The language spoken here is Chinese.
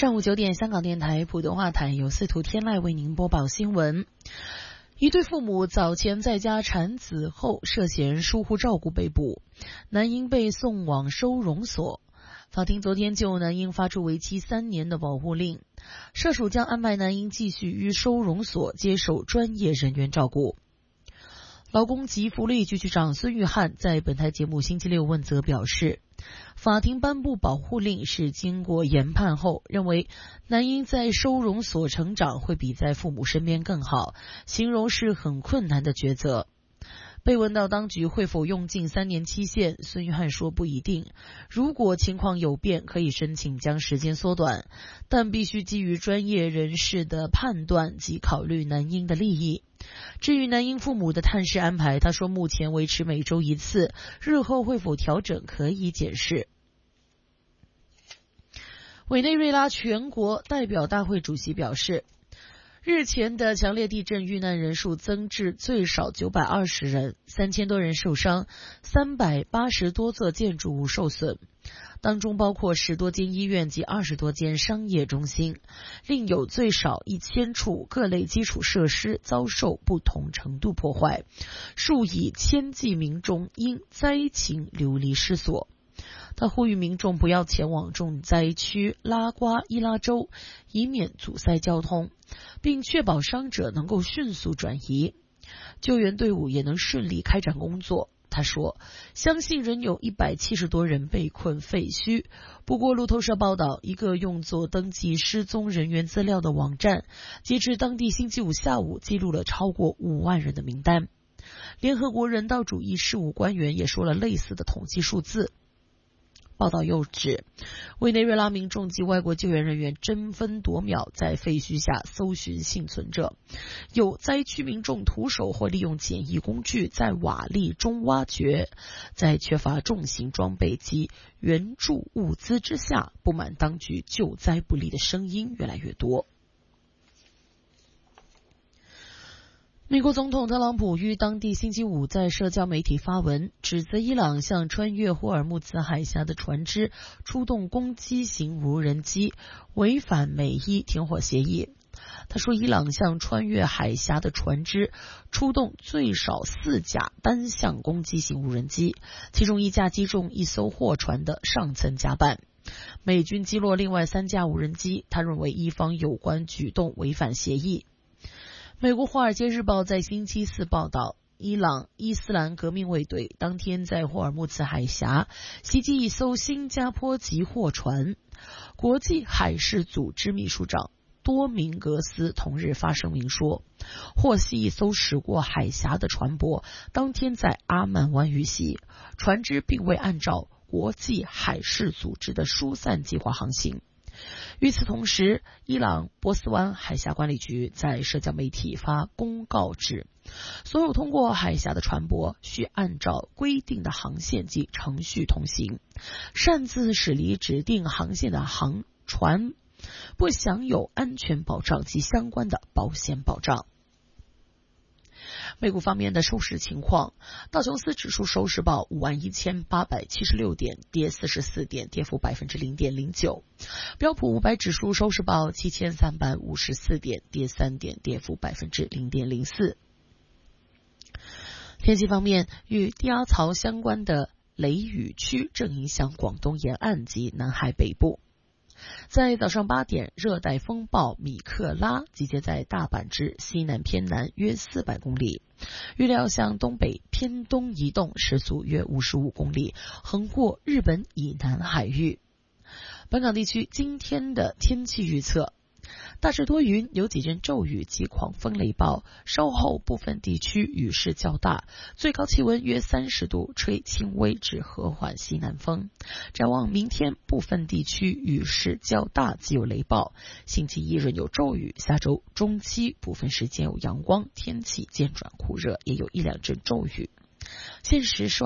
上午9点，香港电台普通话台由司徒天籁为您播报新闻。一对父母早前在家产子后涉嫌疏忽照顾被捕，男婴被送往收容所。法庭昨天就男婴发出为期3年的保护令，涉属将安排男婴继续于收容所接受专业人员照顾。劳工及福利局局长孙玉菡在本台节目星期六问责表示，法庭颁布保护令是经过研判后，认为男婴在收容所成长会比在父母身边更好，形容是很困难的抉择。被问到当局会否用尽3年期限，孙玉菡说不一定，如果情况有变，可以申请将时间缩短，但必须基于专业人士的判断及考虑男婴的利益。至于男婴父母的探视安排，他说目前维持每周1次，日后会否调整可以检视。委内瑞拉全国代表大会主席表示，日前的强烈地震遇难人数增至最少920人，3000多人受伤，380多座建筑物受损，当中包括10多间医院及20多间商业中心，另有最少1000处各类基础设施遭受不同程度破坏，数以千计民众因灾情流离失所。他呼吁民众不要前往重灾区拉瓜伊拉州，以免阻塞交通，并确保伤者能够迅速转移，救援队伍也能顺利开展工作。他说，相信仍有170多人被困废墟。不过路透社报道，一个用作登记失踪人员资料的网站，截至当地星期五下午记录了超过5万人的名单。联合国人道主义事务官员也说了类似的统计数字。报道又指，委内瑞拉民众及外国救援人员争分夺秒在废墟下搜寻幸存者，有灾区民众徒手或利用简易工具在瓦砾中挖掘，在缺乏重型装备及援助物资之下，不满当局救灾不力的声音越来越多。美国总统特朗普于当地星期五在社交媒体发文，指责伊朗向穿越霍尔木兹海峡的船只出动攻击型无人机，违反美伊停火协议。他说，伊朗向穿越海峡的船只出动最少4架单向攻击型无人机，其中1架击中一艘货船的上层甲板。美军击落另外3架无人机，他认为伊方有关举动违反协议。美国《华尔街日报》在星期四报道，伊朗伊斯兰革命卫队当天在霍尔木兹海峡袭击一艘新加坡籍货船。国际海事组织秘书长多明格斯同日发声明说，获悉一艘驶过海峡的船舶当天在阿曼湾遇袭，船只并未按照国际海事组织的疏散计划航行。与此同时，伊朗波斯湾海峡管理局在社交媒体发公告指，所有通过海峡的船舶需按照规定的航线及程序通行，擅自驶离指定航线的航船不享有安全保障及相关的保险保障。美股方面的收市情况，道琼斯指数收市报51876点，跌44点，跌幅 0.09%。标普500指数收市报7354点，跌3点，跌幅 0.04%。天气方面，与低压槽相关的雷雨区正影响广东沿岸及南海北部。在早上8点，热带风暴米克拉集结在大阪之西南偏南约400公里，预料向东北偏东移动，时速约55公里，横过日本以南海域。本港地区今天的天气预测，大致多云，有几阵骤雨及狂风雷暴，稍后部分地区雨势较大，最高气温约30度，吹轻微至和缓西南风。展望明天，部分地区雨势较大，及有雷暴。星期一仍有骤雨，下周中期部分时间有阳光，天气渐转酷热，也有1-2阵骤雨。现时室外